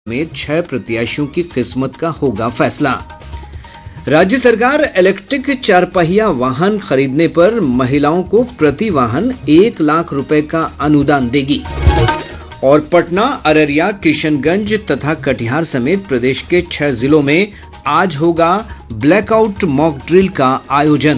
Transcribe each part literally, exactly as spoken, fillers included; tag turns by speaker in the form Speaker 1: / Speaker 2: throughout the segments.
Speaker 1: में छह प्रत्याशियों की किस्मत का होगा फैसला। राज्य सरकार इलेक्ट्रिक चारपहिया वाहन खरीदने पर महिलाओं को प्रति वाहन एक लाख रुपए का अनुदान देगी। और पटना, अररिया, किशनगंज तथा कटिहार समेत प्रदेश के छह जिलों में आज होगा ब्लैकआउट मॉक ड्रिल का आयोजन।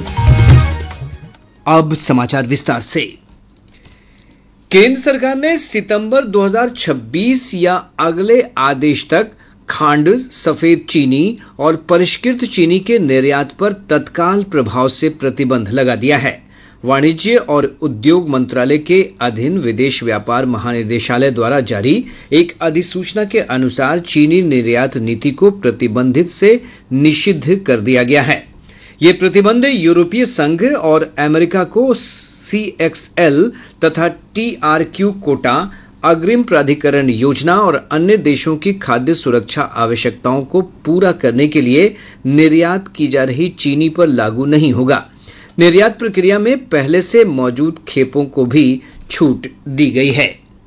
Speaker 1: अब समाचार विस्तार से। केंद्र सरकार ने सितंबर दो हज़ार छब्बीस या अगले आदेश तक खांड, सफेद चीनी और परिष्कृत चीनी के निर्यात पर तत्काल प्रभाव से प्रतिबंध लगा दिया है। वाणिज्य और उद्योग मंत्रालय के अधीन विदेश व्यापार महानिदेशालय द्वारा जारी एक अधिसूचना के अनुसार चीनी निर्यात नीति को प्रतिबंधित से निषिद्ध कर दिया गया है। ये प्रतिबंध यूरोपीय संघ और अमेरिका को सी एक्स एल तथा टी आर क्यू कोटा, अग्रिम प्राधिकरण योजना और अन्य देशों की खाद्य सुरक्षा आवश्यकताओं को पूरा करने के लिए निर्यात की जा रही चीनी पर लागू नहीं होगा। निर्यात प्रक्रिया में पहले से मौजूद खेपों को भी छूट दी गई है।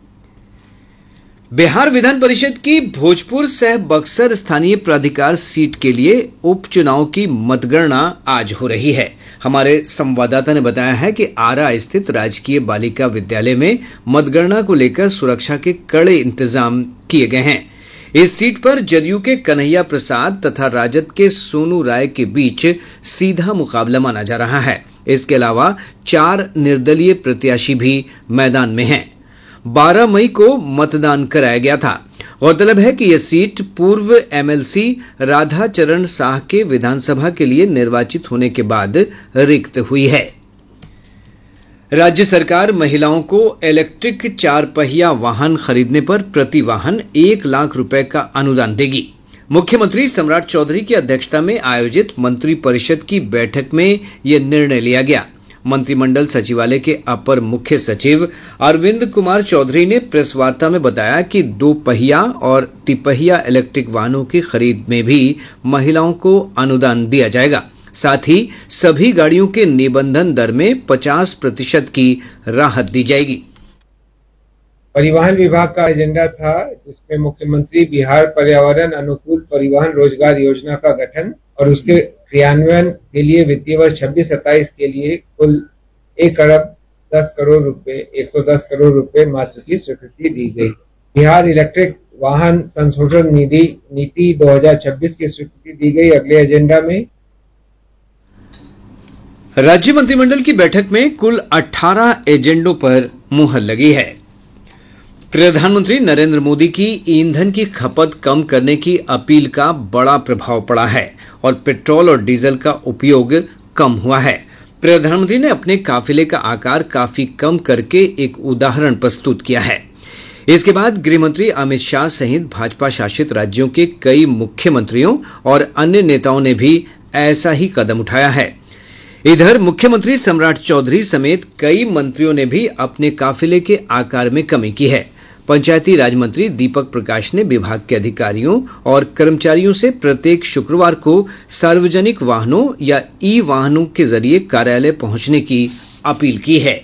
Speaker 1: बिहार विधान परिषद की भोजपुर सह बक्सर स्थानीय प्राधिकार सीट के लिए उपचुनाव की मतगणना आज हो रही है। हमारे संवाददाता ने बताया है कि आरा स्थित राजकीय बालिका विद्यालय में मतगणना को लेकर सुरक्षा के कड़े इंतजाम किए गए हैं। इस सीट पर जदयू के कन्हैया प्रसाद तथा राजद के सोनू राय के बीच सीधा मुकाबला माना जा रहा है। इसके अलावा चार निर्दलीय प्रत्याशी भी मैदान में हैं। बारह मई को मतदान कराया गया था। गौरतलब है कि यह सीट पूर्व एमएलसी राधा चरण शाह के विधानसभा के लिए निर्वाचित होने के बाद रिक्त हुई है। राज्य सरकार महिलाओं को इलेक्ट्रिक चार पहिया वाहन खरीदने पर प्रति वाहन एक लाख रुपए का अनुदान देगी। मुख्यमंत्री सम्राट चौधरी की अध्यक्षता में आयोजित मंत्रिपरिषद की बैठक में यह निर्णय लिया गया। मंत्रिमंडल सचिवालय के अपर मुख्य सचिव अरविंद कुमार चौधरी ने प्रेस वार्ता में बताया कि दो पहिया और तिपहिया इलेक्ट्रिक वाहनों की खरीद में भी महिलाओं को अनुदान दिया जाएगा। साथ ही सभी गाड़ियों के निबंधन दर में पचास प्रतिशत की राहत दी जाएगी।
Speaker 2: परिवहन विभाग का एजेंडा था जिसमें मुख्यमंत्री बिहार पर्यावरण अनुकूल परिवहन रोजगार योजना का गठन और उसके क्रियान्वयन के लिए वित्तीय वर्ष छब्बीस सत्ताईस के लिए कुल एक अरब दस करोड़ रुपए एक सौ दस करोड़ रुपए मात्र की स्वीकृति दी गई। बिहार इलेक्ट्रिक वाहन संशोधन निधि नीति दो हज़ार छब्बीस की स्वीकृति दी गई। अगले एजेंडा में
Speaker 1: राज्य मंत्रिमंडल की बैठक में कुल अठारह एजेंडों पर मुहर लगी है। प्रधानमंत्री नरेंद्र मोदी की ईंधन की खपत कम करने की अपील का बड़ा प्रभाव पड़ा है और पेट्रोल और डीजल का उपयोग कम हुआ है। प्रधानमंत्री ने अपने काफिले का आकार काफी कम करके एक उदाहरण प्रस्तुत किया है। इसके बाद गृहमंत्री अमित शाह सहित भाजपा शासित राज्यों के कई मुख्यमंत्रियों और अन्य नेताओं ने भी ऐसा ही कदम उठाया है। इधर मुख्यमंत्री सम्राट चौधरी समेत कई मंत्रियों ने भी अपने काफिले के आकार में कमी की है। पंचायती राज मंत्री दीपक प्रकाश ने विभाग के अधिकारियों और कर्मचारियों से प्रत्येक शुक्रवार को सार्वजनिक वाहनों या ई वाहनों के जरिए कार्यालय पहुंचने की अपील की है।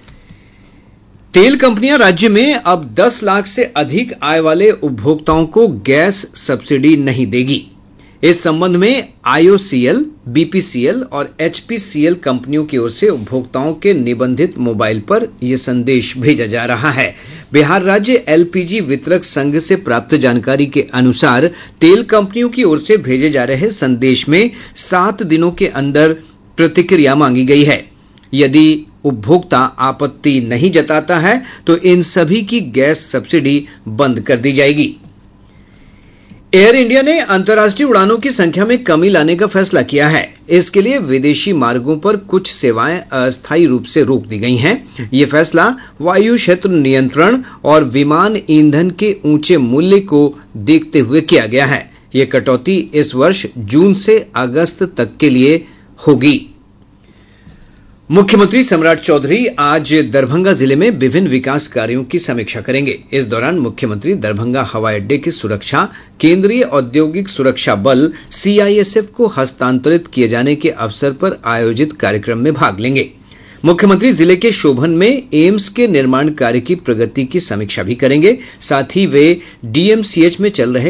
Speaker 1: तेल कंपनियां राज्य में अब दस लाख से अधिक आय वाले उपभोक्ताओं को गैस सब्सिडी नहीं देगी। इस संबंध में आईओसीएल, बीपीसीएल और एचपीसीएल कंपनियों की ओर से उपभोक्ताओं के निबंधित मोबाइल पर यह संदेश भेजा जा रहा है। बिहार राज्य एलपीजी वितरक संघ से प्राप्त जानकारी के अनुसार तेल कंपनियों की ओर से भेजे जा रहे संदेश में सात दिनों के अंदर प्रतिक्रिया मांगी गई है। यदि उपभोक्ता आपत्ति नहीं जताता है तो इन सभी की गैस सब्सिडी बंद कर दी जाएगी। एयर इंडिया ने अंतर्राष्ट्रीय उड़ानों की संख्या में कमी लाने का फैसला किया है। इसके लिए विदेशी मार्गों पर कुछ सेवाएं अस्थायी रूप से रोक दी गई हैं। ये फैसला वायु क्षेत्र नियंत्रण और विमान ईंधन के ऊंचे मूल्य को देखते हुए किया गया है। ये कटौती इस वर्ष जून से अगस्त तक के लिए होगी। मुख्यमंत्री सम्राट चौधरी आज दरभंगा जिले में विभिन्न विकास कार्यों की समीक्षा करेंगे। इस दौरान मुख्यमंत्री दरभंगा हवाई अड्डे की सुरक्षा केंद्रीय औद्योगिक सुरक्षा बल सीआईएसएफ को हस्तांतरित किए जाने के अवसर पर आयोजित कार्यक्रम में भाग लेंगे। मुख्यमंत्री जिले के शोभन में एम्स के निर्माण कार्य की प्रगति की समीक्षा भी करेंगे। साथ ही वे डीएमसीएच में चल रहे